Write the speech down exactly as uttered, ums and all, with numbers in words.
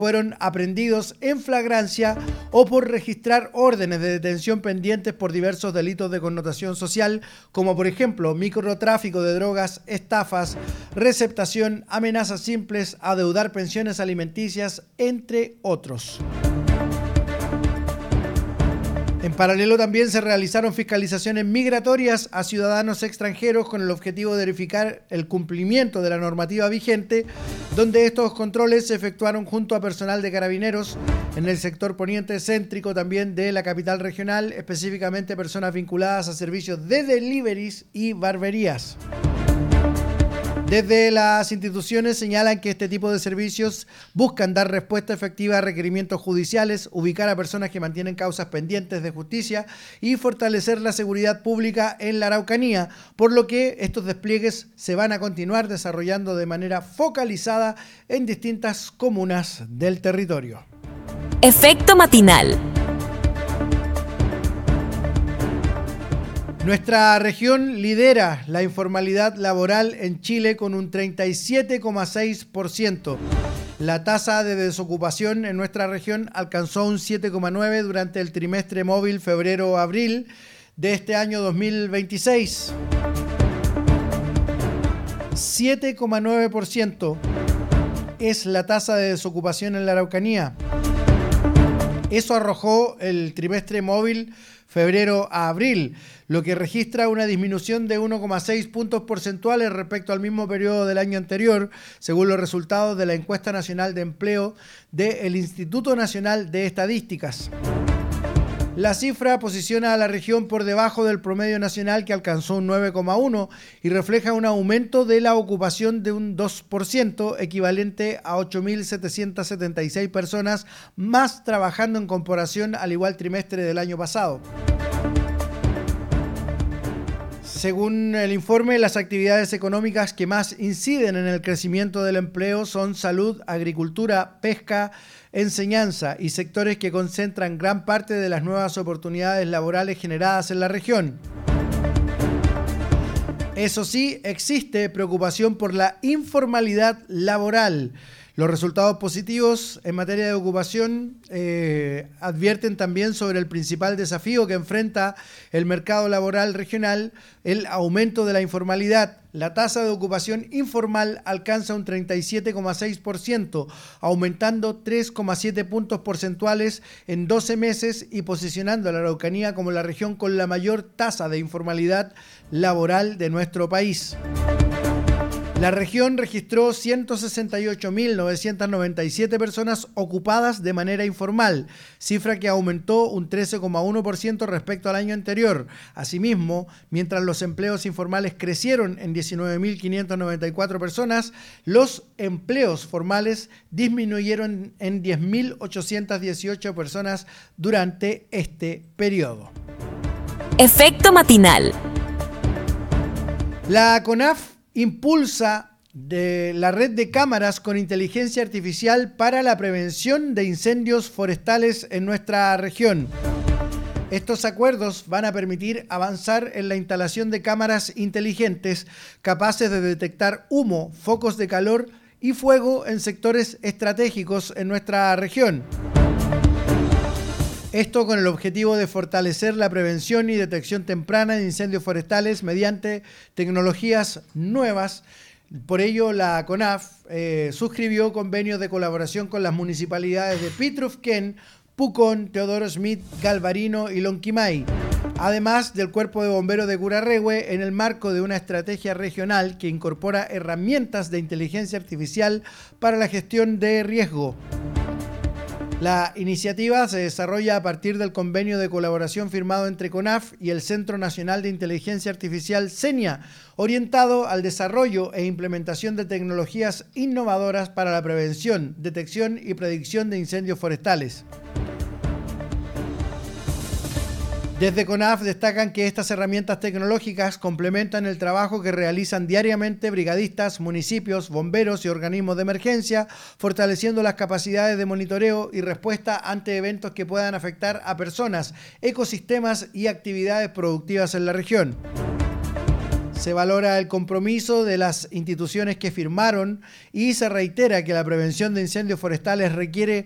fueron aprehendidos en flagrancia o por registrar órdenes de detención pendientes por diversos delitos de connotación social, como por ejemplo microtráfico de drogas, estafas, receptación, amenazas simples, adeudar pensiones alimenticias, entre otros. En paralelo también se realizaron fiscalizaciones migratorias a ciudadanos extranjeros con el objetivo de verificar el cumplimiento de la normativa vigente, donde estos controles se efectuaron junto a personal de carabineros en el sector poniente céntrico también de la capital regional, específicamente personas vinculadas a servicios de deliveries y barberías. Desde las instituciones señalan que este tipo de servicios buscan dar respuesta efectiva a requerimientos judiciales, ubicar a personas que mantienen causas pendientes de justicia y fortalecer la seguridad pública en la Araucanía, por lo que estos despliegues se van a continuar desarrollando de manera focalizada en distintas comunas del territorio. Efecto matinal. Nuestra región lidera la informalidad laboral en Chile con un treinta y siete coma seis por ciento. La tasa de desocupación en nuestra región alcanzó un siete coma nueve por ciento durante el trimestre móvil febrero-abril de este año dos mil veintiséis. siete coma nueve por ciento es la tasa de desocupación en la Araucanía. Eso arrojó el trimestre móvil febrero a abril, lo que registra una disminución de uno coma seis puntos porcentuales respecto al mismo periodo del año anterior, según los resultados de la Encuesta Nacional de Empleo del Instituto Nacional de Estadísticas. La cifra posiciona a la región por debajo del promedio nacional, que alcanzó un nueve coma uno y refleja un aumento de la ocupación de un dos por ciento, equivalente a ocho mil setecientas setenta y seis personas más trabajando en comparación al igual trimestre del año pasado. Según el informe, las actividades económicas que más inciden en el crecimiento del empleo son salud, agricultura, pesca, enseñanza y sectores que concentran gran parte de las nuevas oportunidades laborales generadas en la región. Eso sí, existe preocupación por la informalidad laboral. Los resultados positivos en materia de ocupación eh, advierten también sobre el principal desafío que enfrenta el mercado laboral regional, el aumento de la informalidad. La tasa de ocupación informal alcanza un treinta y siete coma seis por ciento, aumentando tres coma siete puntos porcentuales en doce meses y posicionando a la Araucanía como la región con la mayor tasa de informalidad laboral de nuestro país. La región registró ciento sesenta y ocho mil novecientas noventa y siete personas ocupadas de manera informal, cifra que aumentó un trece coma uno por ciento respecto al año anterior. Asimismo, mientras los empleos informales crecieron en diecinueve mil quinientas noventa y cuatro personas, los empleos formales disminuyeron en diez mil ochocientas dieciocho personas durante este periodo. Efecto matinal. La CONAF impulsa de la red de cámaras con inteligencia artificial para la prevención de incendios forestales en nuestra región. Estos acuerdos van a permitir avanzar en la instalación de cámaras inteligentes capaces de detectar humo, focos de calor y fuego en sectores estratégicos en nuestra región. Esto con el objetivo de fortalecer la prevención y detección temprana de incendios forestales mediante tecnologías nuevas. Por ello, la CONAF eh, suscribió convenios de colaboración con las municipalidades de Pitrufquén, Pucón, Teodoro Smith, Galvarino y Lonquimay, además del Cuerpo de Bomberos de Curarrehue, en el marco de una estrategia regional que incorpora herramientas de inteligencia artificial para la gestión de riesgo. La iniciativa se desarrolla a partir del convenio de colaboración firmado entre CONAF y el Centro Nacional de Inteligencia Artificial CENIA, orientado al desarrollo e implementación de tecnologías innovadoras para la prevención, detección y predicción de incendios forestales. Desde CONAF destacan que estas herramientas tecnológicas complementan el trabajo que realizan diariamente brigadistas, municipios, bomberos y organismos de emergencia, fortaleciendo las capacidades de monitoreo y respuesta ante eventos que puedan afectar a personas, ecosistemas y actividades productivas en la región. Se valora el compromiso de las instituciones que firmaron y se reitera que la prevención de incendios forestales requiere